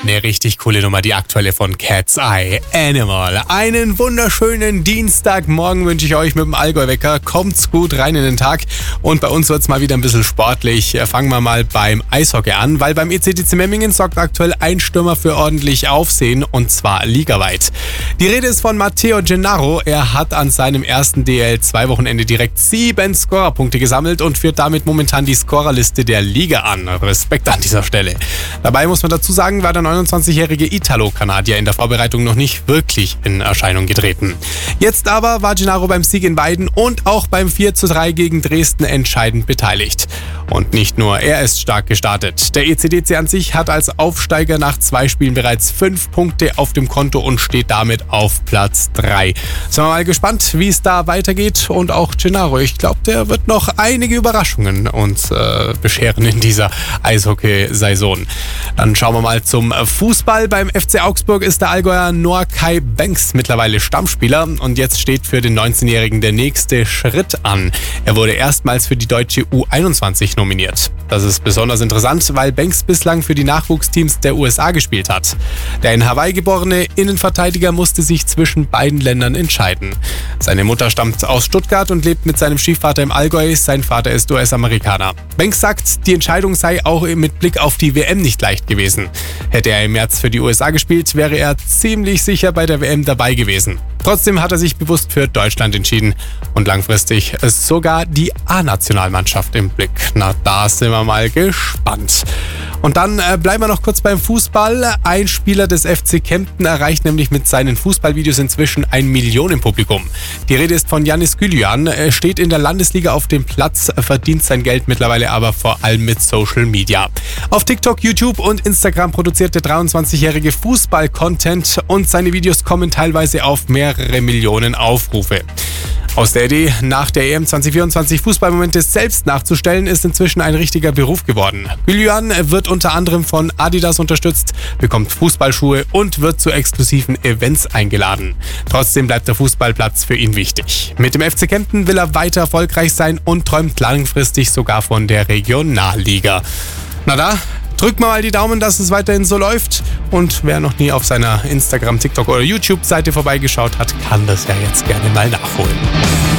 Eine richtig coole Nummer, die aktuelle von Cat's Eye, Animal. Einen wunderschönen Dienstagmorgen wünsche ich euch mit dem Allgäu-Wecker. Kommt's gut rein in den Tag und bei uns wird's mal wieder ein bisschen sportlich. Fangen wir mal beim Eishockey an, weil beim ECDC Memmingen sorgt aktuell ein Stürmer für ordentlich Aufsehen und zwar ligaweit. Die Rede ist von Matteo Gennaro. Er hat an seinem ersten DL2-Wochenende direkt 7 Scorerpunkte gesammelt und führt damit momentan die Scorerliste der Liga an. Respekt an dieser Stelle. Dabei muss man dazu sagen, war der 29-jährige Italo-Kanadier in der Vorbereitung noch nicht wirklich in Erscheinung getreten. Jetzt aber war Gennaro beim Sieg in Weiden und auch beim 4:3 gegen Dresden entscheidend beteiligt. Und nicht nur er ist stark gestartet. Der ECDC an sich hat als Aufsteiger nach 2 Spielen bereits 5 Punkte auf dem Konto und steht damit auf Platz 3. Sind wir mal gespannt, wie es da weitergeht. Und auch Gennaro, ich glaube, der wird noch einige Überraschungen uns bescheren in dieser Eishockey-Saison. Dann schauen wir mal zum Fußball. Beim FC Augsburg ist der Allgäuer Noah-Kai Banks mittlerweile Stammspieler und jetzt steht für den 19-Jährigen der nächste Schritt an. Er wurde erstmals für die deutsche U21 nominiert. Das ist besonders interessant, weil Banks bislang für die Nachwuchsteams der USA gespielt hat. Der in Hawaii geborene Innenverteidiger musste sich zwischen beiden Ländern entscheiden. Seine Mutter stammt aus Stuttgart und lebt mit seinem Stiefvater im Allgäu. Sein Vater ist US-Amerikaner. Banks sagt, die Entscheidung sei auch mit Blick auf die WM nicht leicht gewesen. Hätte er im März für die USA gespielt, wäre er ziemlich sicher bei der WM dabei gewesen. Trotzdem hat er sich bewusst für Deutschland entschieden und langfristig sogar die A-Nationalmannschaft im Blick. Na, da sind wir mal gespannt. Und dann bleiben wir noch kurz beim Fußball. Ein Spieler des FC Kempten erreicht nämlich mit seinen Fußballvideos inzwischen 1 Millionen-Publikum. Die Rede ist von Yannis Gülyan. Er steht in der Landesliga auf dem Platz, verdient sein Geld mittlerweile aber vor allem mit Social Media. Auf TikTok, YouTube und Instagram produziert der 23-jährige Fußball-Content und seine Videos kommen teilweise auf mehrere Millionen Aufrufe. Aus der Idee, nach der EM 2024 Fußballmomente selbst nachzustellen, ist inzwischen ein richtiger Beruf geworden. Gülyan wird unter anderem von Adidas unterstützt, bekommt Fußballschuhe und wird zu exklusiven Events eingeladen. Trotzdem bleibt der Fußballplatz für ihn wichtig. Mit dem FC Kempten will er weiter erfolgreich sein und träumt langfristig sogar von der Regionalliga. Na da, drückt mal die Daumen, dass es weiterhin so läuft. Und wer noch nie auf seiner Instagram-, TikTok- oder YouTube-Seite vorbeigeschaut hat, kann das ja jetzt gerne mal nachholen.